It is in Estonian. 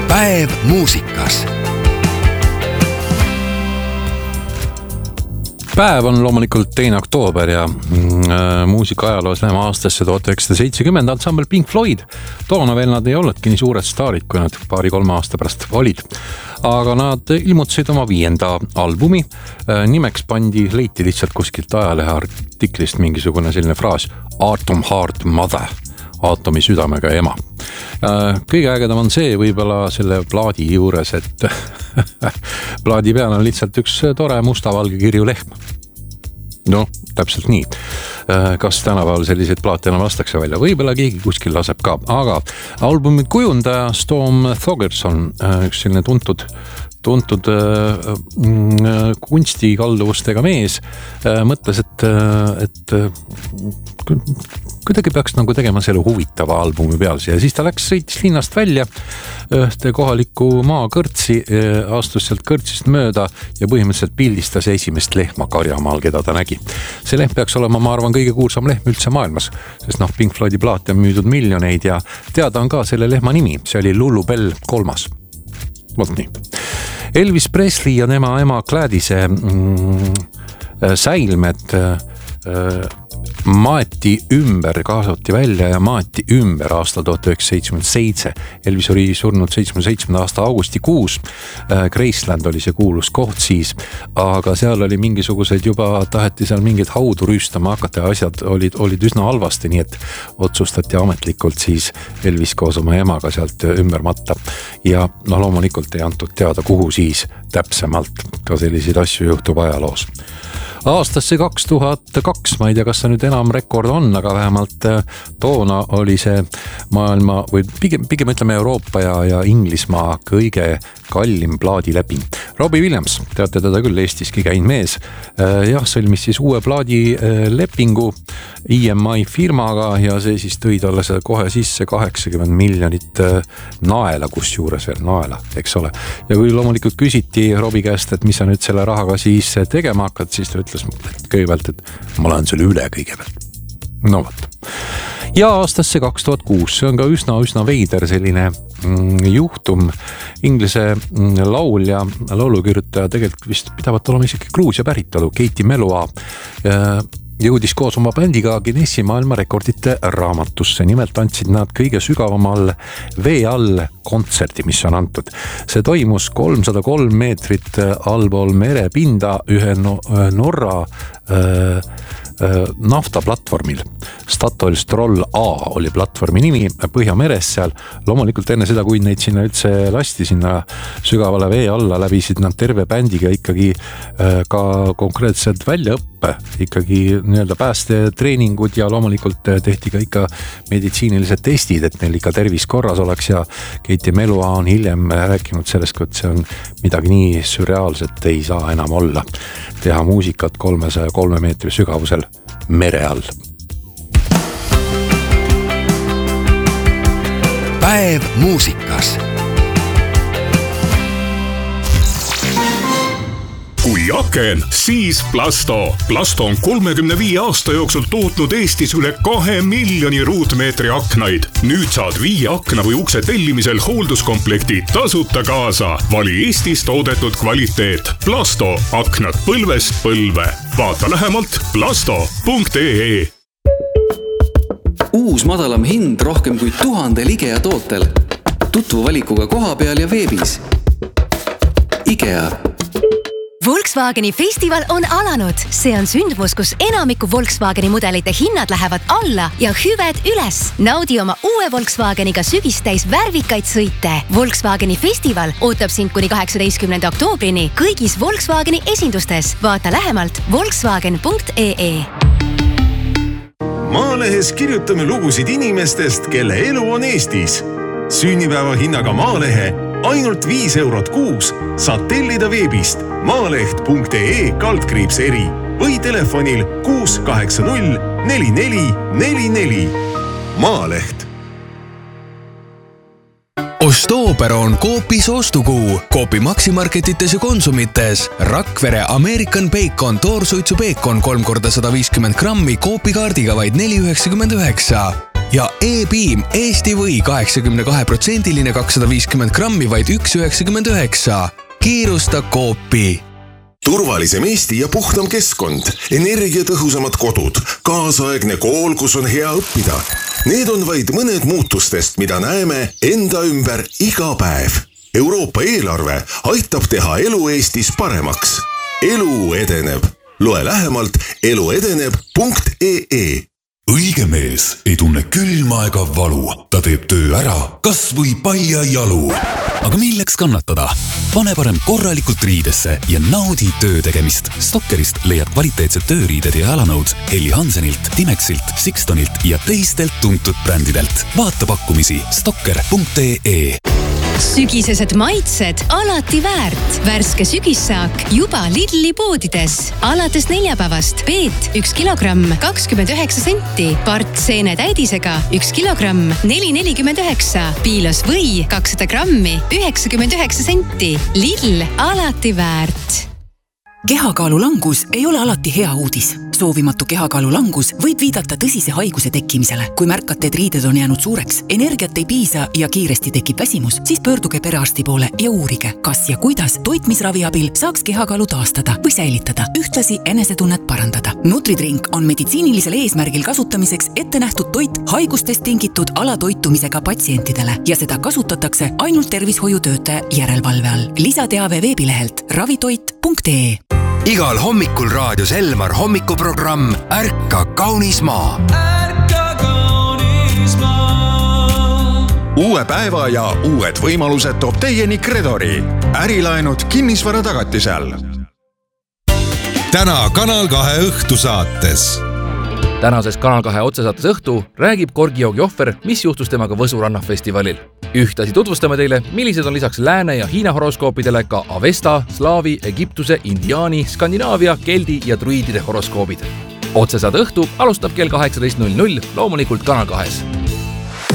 Päev muusikas. Päev on loomulikult 2. oktoober ja muusika ajaloos läheme aastasse 1970 ansambel Pink Floyd. Toona veel nad ei olnudki nii suured staarid, kui nad 2-3 aasta pärast olid. Aga nad ilmutasid oma 5. albumi. Nimeks leiti lihtsalt kuskilt ajalehe artiklist mingisugune selline fraas Atom Heart Mother, aatomi südamega ema. Kõige ägedam on see võib-olla selle plaadi juures, et plaadi peal on lihtsalt üks tore mustavalge kirju lehm. No, täpselt nii. Kas tänapäeval selliseid plaate enam lastakse välja? Võib-olla keegi kuskil laseb ka. Aga albumi kujundaja Storm Thorgerson, üks selline tuntud kunstikalduvustega mees, mõtles, et kuidagi peaks nagu tegema selle huvitava albumi peal. Ja siis ta sõitis linnast välja ühte kohalikku maakõrtsi, astus sealt kõrtsist mööda ja põhimõtteliselt pildistas esimest lehma karjamaal, keda ta nägi. See lehm peaks olema, ma arvan, kõige kuulsam lehm üldse maailmas, sest Pink Floydi plaate on müüdud miljoneid ja teada on ka selle lehma nimi. See oli Lulu Bell 3. Vot nii. Elvis Presley ja tema ema Gladise säilmed maeti ümber, kaasati välja ja maeti ümber aastal 1977. Elvis oli surnud 77. aasta augustikuus. Graceland oli see kuulus koht siis, aga seal oli mingisugused juba, taheti seal mingid haudu rüüstama hakata ja asjad olid üsna halvasti, nii et otsustati ametlikult siis Elvis koos oma emaga sealt ümber matta. Ja loomulikult ei antud teada, kuhu siis täpsemalt, ka selliseid asju juhtub ajaloos. Aastasse 2002, ma ei tea, kas see nüüd enam rekord on, aga vähemalt toona oli see maailma või pigem ütleme Euroopa ja Inglismaa kõige kallim plaadileping. Robbie Williams, teate teda küll, Eestiski käinud mees, sõlmis siis uue plaadilepingu EMI firmaga ja see siis tõi talle kohe sisse 80 miljonit naela, kus juures veel naela, eks ole. Ja kui loomulikult küsiti Robbie käest, et mis sa nüüd selle rahaga siis tegema hakkad, siis ta ütles kõigepealt, et ma lähen selle üle kõigepealt. No võt. Ja aastasse 2006, see on ka üsna veider selline juhtum. Inglise laulja, laulukirjutaja tegelikult vist pidavat olema isegi Gruusia päritolu, Katie Melua jõudis koos oma bändiga Guinessi maailmarekordite raamatusse. Nimelt andsid nad kõige sügavamal vee all kontserti, mis on antud. See toimus 303 meetrit allpool merepinda ühe Norra naftaplatvormil. Statoil Stroll A oli platvormi nimi Põhjameres seal. Loomulikult enne seda, kui neid sinna üldse lasti sinna sügavale vee alla, läbisid nad terve bändiga ikkagi ka konkreetselt väljaõppe, ikkagi nii-öelda päästetreeningud ja loomulikult tehti ka ikka meditsiinilised testid, et neil ikka tervis korras oleks ja Katie Melua on hiljem rääkinud sellest, et see on midagi nii sürreaalset ei saa enam olla. Teha muusikat 303 meetri sügavusel mere all. Päev muusikas. Kui aken, siis Plasto. Plasto on 35 aasta jooksul tootnud Eestis üle 2 miljoni ruutmeetri aknaid. Nüüd saad 5 akna või ukse tellimisel hoolduskomplekti tasuta kaasa. Vali Eestis toodetud kvaliteet. Plasto, aknad põlvest põlve. Vaata lähemalt plasto.ee. Uus madalam hind rohkem kui 1000 IKEA tootel. Tutvu valikuga koha peal ja veebis. IKEA. Volkswageni festival on alanud. See on sündmus, kus enamiku Volkswageni mudelite hinnad lähevad alla ja hüved üles. Naudi oma uue Volkswageniga sügistäis värvikaid sõite. Volkswageni festival ootab sind kuni 18. oktoobrini kõigis Volkswageni esindustes. Vaata lähemalt volkswagen.ee. Maalehes kirjutame lugusid inimestest, kelle elu on Eestis. Sünnipäeva hinnaga Maalehe ainult 5 eurot kuus saad tellida veebist maaleht.ee/eri või telefonil 680 4444. Maaleht. Ostooper on Coopis ostukuu. Coopi maksimarketites ja konsumites. Rakvere American Bacon toorsuitsu bacon 3x150 grammi Coopi kaardiga vaid 4,99. ja E-Beam Eesti või 82% 250 grammi vaid 1,99. Kiirusta Coopi. Turvalisem Eesti ja puhtam keskkond, energiatõhusamad kodud, kaasaegne kool, kus on hea õppida. Need on vaid mõned muutustest, mida näeme enda ümber iga päev. Euroopa eelarve aitab teha elu Eestis paremaks. Elu edeneb. Loe lähemalt eluedeneb.ee. Õige mees ei tunne külma ega valu. Ta teeb töö ära, kas või palja jalu. Aga milleks kannatada? Pane parem korralikult riidesse ja naudi töö tegemist. Stokkerist leiad kvaliteetsed tööriided ja jalanõud Helly Hansenilt, Timexilt, Sixtonilt ja teistelt tuntud brändidelt. Vaata pakkumisi stokker.ee. Sügisesed maitsed alati väärt. Värske sügissaak juba Lidli poodides. Alates neljapäevast peet 1 kilogramm 29 senti. Part seene täidisega 1 kilogramm 4,49. Piilos või 200 grammi 99 senti. Lidl alati väärt. Kehakaalu langus ei ole alati hea uudis. Soovimatu kehakaalu langus võib viidata tõsise haiguse tekkimisele. Kui märkate, et riided on jäänud suureks, energiat ei piisa ja kiiresti tekib väsimus, siis pöörduge perearsti poole ja uurige, kas ja kuidas toitmisravi abil saaks kehakaalu taastada või säilitada, ühtlasi enesetunnet parandada. Nutridrink on meditsiinilisel eesmärgil kasutamiseks ette nähtud toit haigustest tingitud alatoitumisega patsientidele ja seda kasutatakse ainult tervishoiutöötaja järelevalve all. Lisateave veebilehelt ravitoit.ee. Igal hommikul raadios Elmar hommikuprogramm Ärka kaunis maa. Uue päeva ja uued võimalused toob teieni Credori. Ärilaenud kinnisvara tagatisel. Täna Kanal 2 õhtusaates. Tänases Kanal 2 otsesaates õhtu räägib Korgijoogi ohver, mis juhtus temaga Võsu rannafestivalil. Ühtasi tutvustame teile, millised on lisaks Lääne ja Hiina horoskoopidele ka Avesta, Slaavi, Egiptuse, Indiaani, Skandinaavia, Keldi ja Druidide horoskoobid. Otsesaade õhtu alustab kell 18.00 loomulikult Kanal 2.